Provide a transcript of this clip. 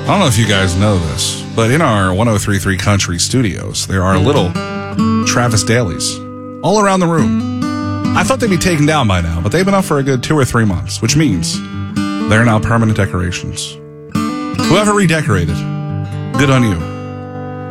don't know if you guys know this, but in our 103.3 Country studios, there are little Travis Dailies all around the room. I thought they'd be taken down by now, but they've been up for a good 2 or 3 months, which means they're now permanent decorations. Whoever redecorated, good on you.